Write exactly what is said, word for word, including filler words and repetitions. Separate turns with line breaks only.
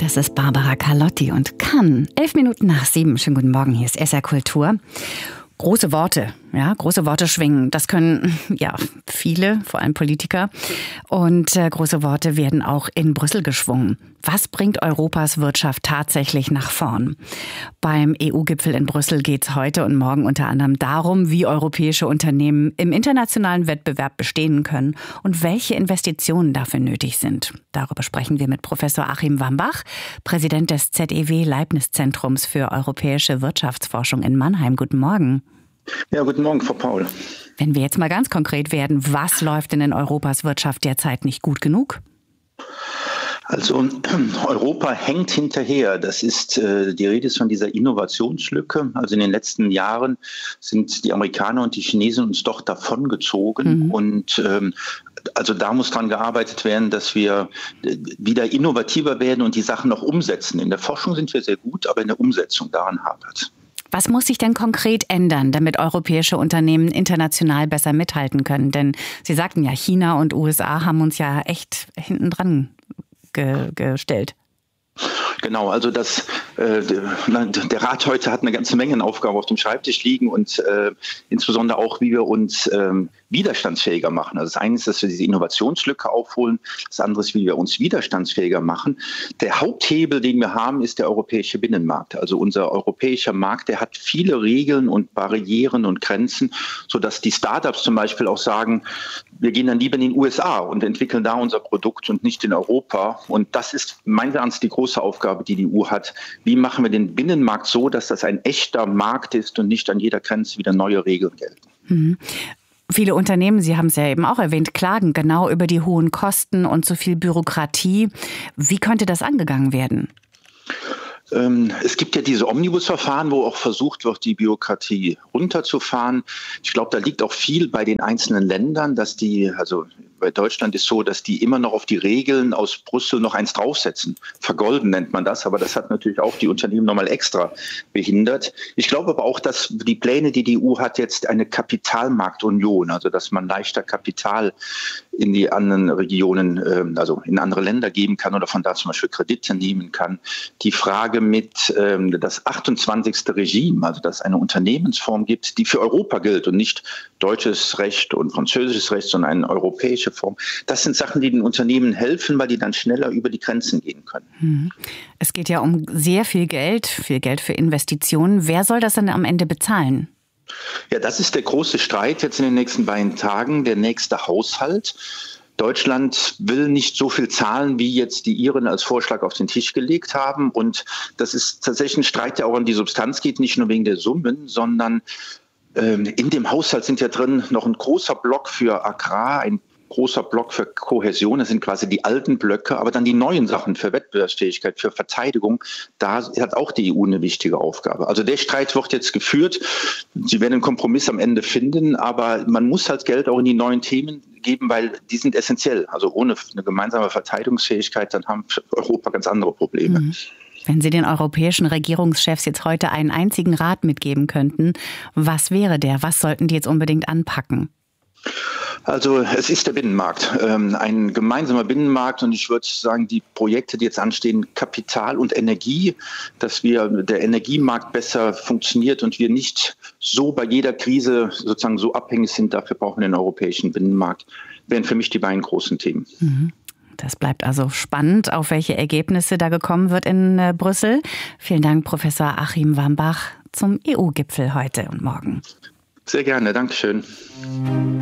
Das ist Barbara Carlotti und Cannes. Elf Minuten nach sieben. Schönen guten Morgen, hier ist S R Kultur. Große Worte, ja, große Worte schwingen. Das können, ja, viele, vor allem Politiker. Und äh, große Worte werden auch in Brüssel geschwungen. Was bringt Europas Wirtschaft tatsächlich nach vorn? Beim E U-Gipfel in Brüssel geht es heute und morgen unter anderem darum, wie europäische Unternehmen im internationalen Wettbewerb bestehen können und welche Investitionen dafür nötig sind. Darüber sprechen wir mit Professor Achim Wambach, Präsident des Z E W Leibniz-Zentrums für europäische Wirtschaftsforschung in Mannheim. Guten Morgen.
Ja, guten Morgen, Frau Paul.
Wenn wir jetzt mal ganz konkret werden, was läuft denn in Europas Wirtschaft derzeit nicht gut genug?
Also Europa hängt hinterher. Das ist, äh, die Rede ist von dieser Innovationslücke. Also in den letzten Jahren sind die Amerikaner und die Chinesen uns doch davongezogen. Mhm. Und ähm, also da muss dran gearbeitet werden, dass wir wieder innovativer werden und die Sachen noch umsetzen. In der Forschung sind wir sehr gut, aber in der Umsetzung daran hapert.
Was muss sich denn konkret ändern, damit europäische Unternehmen international besser mithalten können? Denn Sie sagten ja, China und U S A haben uns ja echt hinten dran ge- gestellt.
Genau, also das, äh, der Rat heute hat eine ganze Menge Aufgaben auf dem Schreibtisch liegen und äh, insbesondere auch, wie wir uns ähm, widerstandsfähiger machen. Also das eine ist, dass wir diese Innovationslücke aufholen. Das andere ist, wie wir uns widerstandsfähiger machen. Der Haupthebel, den wir haben, ist der europäische Binnenmarkt. Also unser europäischer Markt, der hat viele Regeln und Barrieren und Grenzen, sodass die Startups zum Beispiel auch sagen, wir gehen dann lieber in den U S A und entwickeln da unser Produkt und nicht in Europa. Und das ist meines Erachtens die große Aufgabe, die die E U hat. Wie machen wir den Binnenmarkt so, dass das ein echter Markt ist und nicht an jeder Grenze wieder neue Regeln gelten?
Mhm. Viele Unternehmen, Sie haben es ja eben auch erwähnt, klagen genau über die hohen Kosten und zu viel Bürokratie. Wie könnte das angegangen werden?
Es gibt ja diese Omnibusverfahren, wo auch versucht wird, die Bürokratie runterzufahren. Ich glaube, da liegt auch viel bei den einzelnen Ländern, dass die, also bei Deutschland ist so, dass die immer noch auf die Regeln aus Brüssel noch eins draufsetzen. Vergolden nennt man das, aber das hat natürlich auch die Unternehmen nochmal extra behindert. Ich glaube aber auch, dass die Pläne, die die E U hat, jetzt eine Kapitalmarktunion, also dass man leichter Kapital in die anderen Regionen, also in andere Länder geben kann oder von da zum Beispiel Kredite nehmen kann. Die Frage mit ähm, das achtundzwanzigste Regime, also dass es eine Unternehmensform gibt, die für Europa gilt und nicht deutsches Recht und französisches Recht, sondern eine europäische Form. Das sind Sachen, die den Unternehmen helfen, weil die dann schneller über die Grenzen gehen können.
Es geht ja um sehr viel Geld, viel Geld für Investitionen. Wer soll das dann am Ende bezahlen?
Ja, das ist der große Streit jetzt in den nächsten beiden Tagen, der nächste Haushalt. Deutschland will nicht so viel zahlen, wie jetzt die Iren als Vorschlag auf den Tisch gelegt haben. Und das ist tatsächlich ein Streit, der auch an die Substanz geht, nicht nur wegen der Summen, sondern ähm, in dem Haushalt sind ja drin noch ein großer Block für Agrar, ein großer Block für Kohäsion, das sind quasi die alten Blöcke, aber dann die neuen Sachen für Wettbewerbsfähigkeit, für Verteidigung, da hat auch die E U eine wichtige Aufgabe. Also der Streit wird jetzt geführt, sie werden einen Kompromiss am Ende finden, aber man muss halt Geld auch in die neuen Themen geben, weil die sind essentiell. Also ohne eine gemeinsame Verteidigungsfähigkeit, dann haben Europa ganz andere Probleme.
Mhm. Wenn Sie den europäischen Regierungschefs jetzt heute einen einzigen Rat mitgeben könnten, was wäre der? Was sollten die jetzt unbedingt anpacken?
Also es ist der Binnenmarkt, ähm, ein gemeinsamer Binnenmarkt und ich würde sagen, die Projekte, die jetzt anstehen, Kapital und Energie, dass wir der Energiemarkt besser funktioniert und wir nicht so bei jeder Krise sozusagen so abhängig sind, dafür brauchen wir den europäischen Binnenmarkt, wären für mich die beiden großen Themen.
Das bleibt also spannend, auf welche Ergebnisse da gekommen wird in äh, Brüssel. Vielen Dank, Professor Achim Wambach, zum E U-Gipfel heute und morgen.
Sehr gerne, Dankeschön.